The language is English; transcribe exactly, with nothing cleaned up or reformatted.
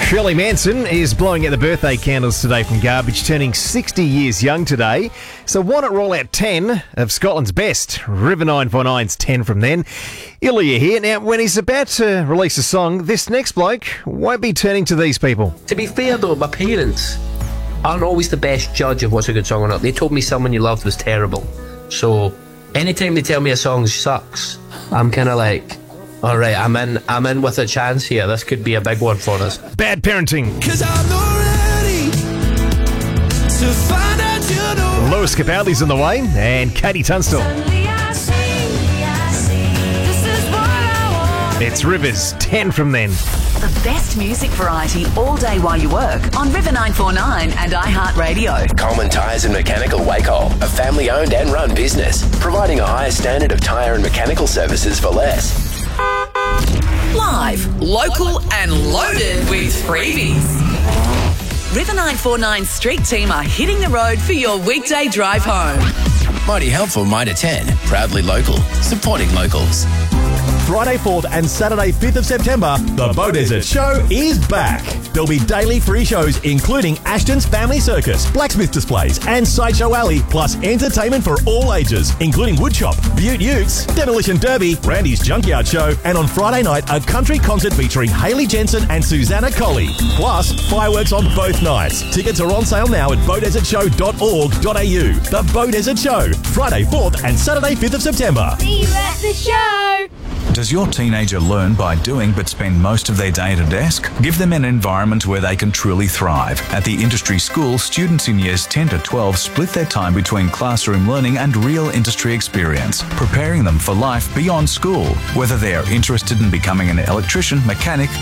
Shirley Manson is blowing out the birthday candles today from Garbage, turning sixty years young today. So why not roll out ten of Scotland's best? River nine four nine's ten from then. Ilya here. Now, when he's about to release a song, this next bloke won't be turning to these people. To be fair though, my parents aren't always the best judge of what's a good song or not. They told me Someone You Loved was terrible. So anytime they tell me a song sucks, I'm kind of like, all right, I'm in I'm in with a chance here. This could be a big one for us. Bad parenting. Cause I'm not ready to find out you know. Lewis Capaldi's on the way, and Katie Tunstall. It's Rivers, ten from then. The best music variety all day while you work on River nine four nine and iHeartRadio. Coleman Tyres and Mechanical Wakehole, a family-owned and run business, providing a higher standard of tyre and mechanical services for less. Live, local and loaded with freebies. River nine four nine Street Team are hitting the road for your weekday drive home. Mighty helpful, Mitre ten, proudly local, supporting locals. Friday fourth and Saturday fifth of September, the Beaudesert Show is back. There'll be daily free shows including Ashton's Family Circus, blacksmith displays and Sideshow Alley, plus entertainment for all ages, including Woodshop, Butte Utes, Demolition Derby, Randy's Junkyard Show, and on Friday night, a country concert featuring Hayley Jensen and Susanna Colley. Plus, fireworks on both nights. Tickets are on sale now at beaudesert show dot org dot a u. The Beaudesert Show, Friday fourth and Saturday fifth of September. See you at the show! Does your teenager learn by doing but spend most of their day at a desk? Give them an environment where they can truly thrive. At the Industry School, students in years ten to twelve split their time between classroom learning and real industry experience, preparing them for life beyond school. Whether they are interested in becoming an electrician, mechanic,